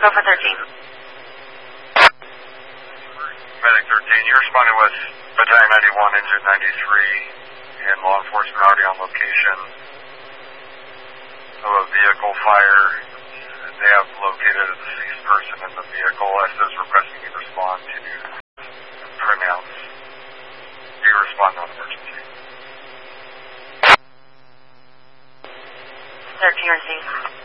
Go for 13. Medic 13, you responded with Battalion 91, Engine 93, and law enforcement already on location of a vehicle fire. They have located a deceased person in the vehicle. SO's requesting you respond to pronounce. Do you respond on emergency? 13 received.